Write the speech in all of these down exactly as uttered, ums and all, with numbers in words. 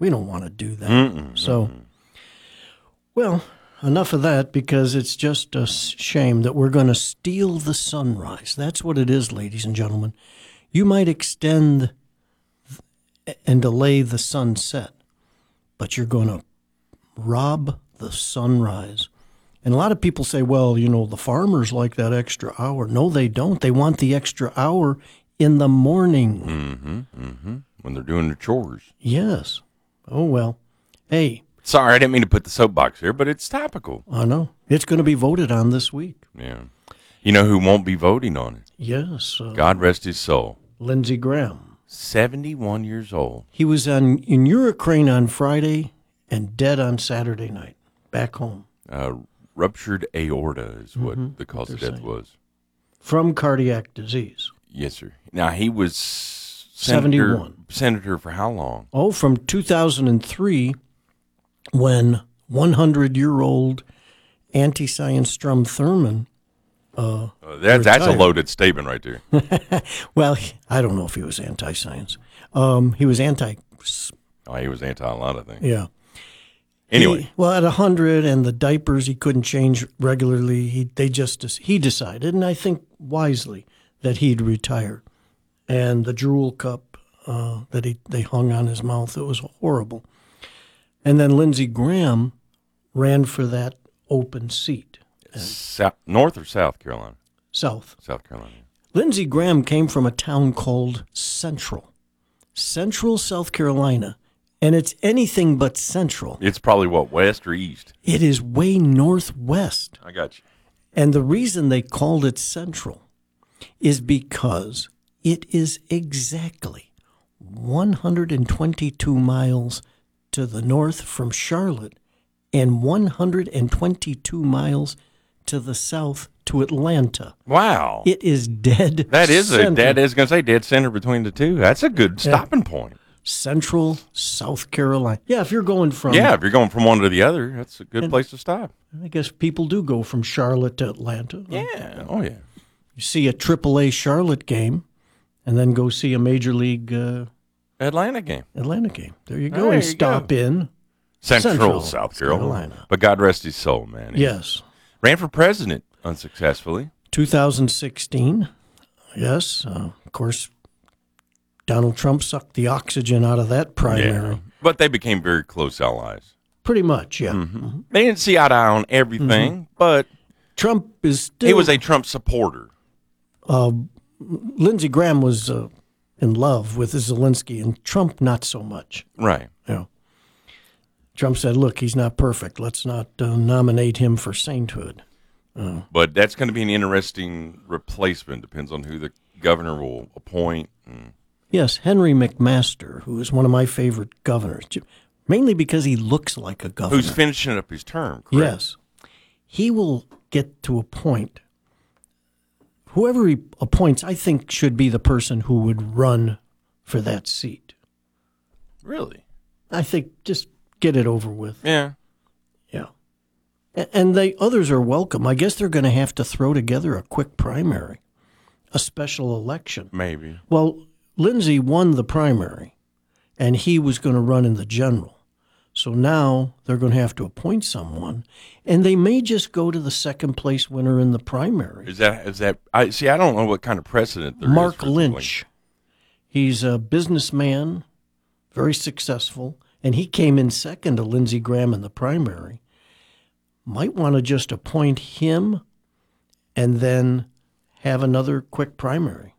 We don't want to do that. Mm-mm, so, mm-mm. well, enough of that, because it's just a shame that we're going to steal the sunrise. That's what it is, ladies and gentlemen. You might extend and delay the sunset, but you're going to rob the sunrise. And a lot of people say, well, you know, the farmers like that extra hour. No, they don't. They want the extra hour in the morning. Mm-hmm, mm-hmm. When they're doing their chores. Yes. Oh, well. Hey. Sorry, I didn't mean to put the soapbox here, but it's topical. I know. It's going to be voted on this week. Yeah. You know who won't be voting on it? Yes. Uh, God rest his soul. Lindsey Graham. seventy-one years old. He was on, in Ukraine on Friday and dead on Saturday night, back home. Uh, ruptured aorta is what Mm-hmm. the cause of They're death saying. was. From cardiac disease. Yes, sir. Now, he was senator, seventy-one. Senator for how long? Oh, from two thousand three, when one hundred-year-old anti-science Strom Thurmond uh, Uh, that, that's a retired. loaded statement right there. Well, I don't know if he was anti-science. Um, he was anti, Oh, he was anti a lot of things. yeah. Anyway, He, well, at one hundred and the diapers he couldn't change regularly, he they just he decided, and I think wisely, that he'd retire. And the drool cup uh, that he they hung on his mouth, it was horrible. And then Lindsey Graham ran for that open seat, South, North or South Carolina? South. South Carolina. Lindsey Graham came from a town called Central, Central, South Carolina. And it's anything but central. It's probably what, west or east? It is way northwest. I got you. And the reason they called it central is because it is exactly one hundred twenty-two miles to the north from Charlotte and one hundred twenty-two miles to the south to Atlanta. Wow. It is dead That is a center. that is going to say dead center between the two. That's a good stopping point. Central South Carolina. Yeah, if you're going from... Yeah, if you're going from one to the other, that's a good And- place to stop. I guess people do go from Charlotte to Atlanta. Yeah. Oh, yeah. You see a triple A Charlotte game and then go see a Major League uh, Atlanta game. Atlanta game. There you go. There and you stop go. in. Central, Central South Carolina. Carolina. But God rest his soul, man. He Yes. ran for president unsuccessfully. two thousand sixteen. Yes. Uh, of course, Donald Trump sucked the oxygen out of that primary. Yeah. But they became very close allies. Pretty much, yeah. Mm-hmm. They didn't see eye to eye on everything, Mm-hmm. but Trump is still... he was a Trump supporter. Uh, Lindsey Graham was uh, in love with Zelensky, and Trump not so much. Right. You know. Trump said, look, he's not perfect. Let's not uh, nominate him for sainthood. Uh, But that's going to be an interesting replacement. Depends on who the governor will appoint. And yes, Henry McMaster, who is one of my favorite governors, mainly because he looks like a governor. who's finishing up his term, correct? Yes. He will get to a point. Whoever he appoints, I think, should be the person who would run for that seat. Really? I think just get it over with. Yeah. Yeah. A- And they others are welcome. I guess they're going to have to throw together a quick primary, a special election. Maybe. Well, Lindsey won the primary, and he was going to run in the general. So now they're going to have to appoint someone, and they may just go to the second place winner in the primary. Is that is that? I see. I don't know what kind of precedent there is. Mark for Lynch. He's a businessman, very successful, and he came in second to Lindsey Graham in the primary. Might want to just appoint him and then have another quick primary,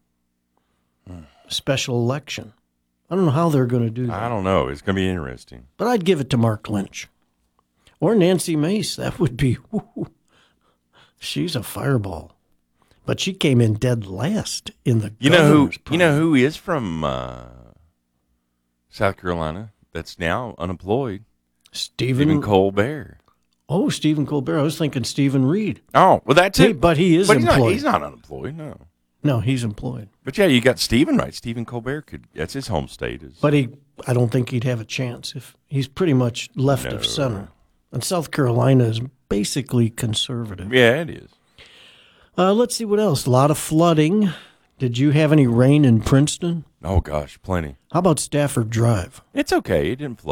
special election. I don't know how they're going to do that. I don't know. It's going to be interesting. But I'd give it to Mark Lynch or Nancy Mace. That would be, whoo, she's a fireball. But she came in dead last in the You know who? governor's You know primary. who is from uh, South Carolina? That's now unemployed. Stephen, Stephen Colbert. Oh, Stephen Colbert. I was thinking Stephen Reed. Oh, well, that's Hey, it. but he is But he's employed. not, he's not unemployed. No. No, he's employed. But yeah, you got Stephen right. Stephen Colbert could. That's his home state. Is But he, I don't think he'd have a chance if he's pretty much left No. of center. And South Carolina is basically conservative. yeah, it is. Uh, let's see what else. A lot of flooding. Did you have any rain in Princeton? Oh gosh, plenty. How about Stafford Drive? It's okay. It didn't flood.